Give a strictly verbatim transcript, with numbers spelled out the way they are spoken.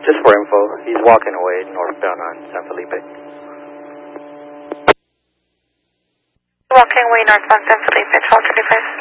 Just for info, he's walking away northbound on San Felipe. Walking away northbound San Felipe, twelve twenty-five.